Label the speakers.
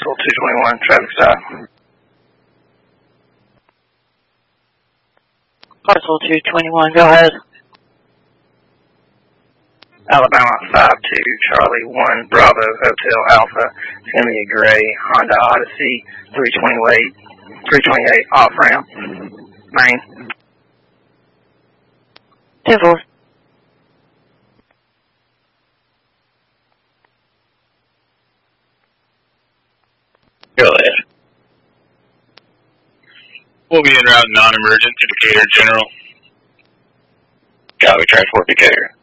Speaker 1: Parcel 221, traffic stop.
Speaker 2: Parcel 221, go ahead.
Speaker 1: Alabama 52, Charlie 1, Bravo, Hotel Alpha. It's going to be a gray Honda Odyssey 328 off-ramp. Main.
Speaker 2: 10-4.
Speaker 1: Go ahead.
Speaker 3: We'll be en route non-emergent to Decatur General.
Speaker 1: Copy, transport Decatur.